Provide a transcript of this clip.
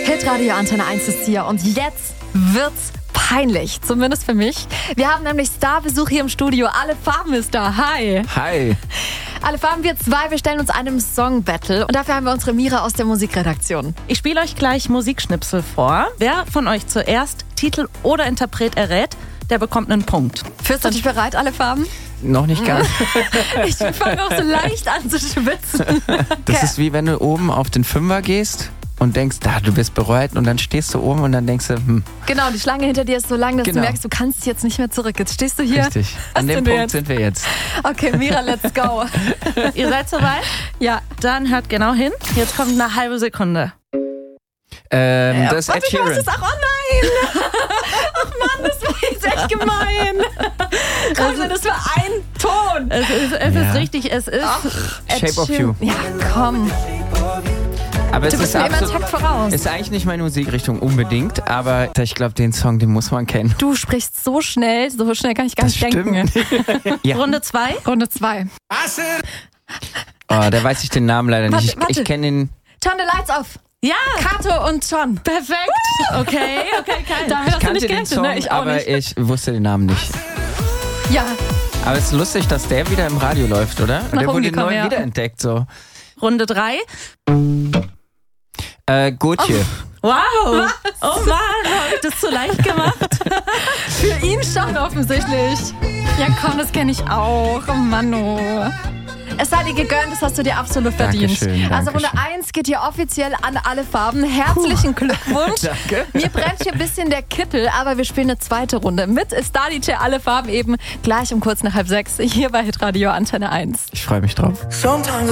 Hitradio Antenne 1 ist hier und jetzt wird's peinlich, zumindest für mich. Wir haben nämlich Starbesuch hier im Studio. Alle Farben ist da. Hi. Hi. Alle Farben, wir zwei, wir stellen uns einem Song-Battle und dafür haben wir unsere Mira aus der Musikredaktion. Ich spiele euch gleich Musikschnipsel vor. Wer von euch zuerst Titel oder Interpret errät, der bekommt einen Punkt. Fühlst du dich bereit, alle Farben? Noch nicht ganz. Ich fange auch so leicht an zu schwitzen. Das ist wie wenn du oben auf den Fünfer gehst und denkst, du bist bereit und dann stehst du oben und dann denkst du, Genau, die Schlange hinter dir ist so lang, dass du Genau. merkst, du kannst jetzt nicht mehr zurück. Jetzt stehst du hier. Richtig. Was An dem sind wir Punkt jetzt? sind wir jetzt. Okay, Mira, let's go. Ihr seid soweit? Ja. Dann hört genau hin. Jetzt kommt eine halbe Sekunde. Das ist Ed Warte, ich weiß Sheeran. es auch. Oh nein! Ach Mann, das war jetzt echt gemein. Also, das war ein Ton. Es ist richtig, es ist Shape of You. Ja, komm. Aber es Du bist ist mir immer einen absolut, Takt voraus. ist eigentlich nicht meine Musikrichtung unbedingt, aber ich glaube, den Song, den muss man kennen. Du sprichst so schnell kann ich gar Das nicht denken. Ja. Runde 2. Runde 2. Oh, da weiß ich den Namen leider nicht. Warte. Ich kenne den. Turn the lights off. Ja, Kato und John. perfekt. Okay, kein. Damit Ich hast du kannte nicht den gerechnet, Song, ne? Ich auch aber nicht. ich wusste den Namen nicht. Ja, Aber es ist lustig, dass der wieder im Radio läuft, oder? Nach Der oben wurde gekommen, neu ja. wiederentdeckt, so. Runde 3. Gotje. Wow. Oh Mann, habe ich das zu leicht gemacht? für ihn schon offensichtlich. Ja komm, das kenne ich auch. Oh Mann, oh. Es sei dir gegönnt, das hast du dir absolut verdient. Dankeschön, Also Runde Dankeschön. 1 geht hier offiziell an alle Farben. Herzlichen Glückwunsch. Danke. Mir brennt hier ein bisschen der Kittel, aber wir spielen eine zweite Runde mit Star DJ Alle Farben eben gleich um kurz nach 5:30 hier bei Hitradio Antenne 1. Ich freue mich drauf. Sometimes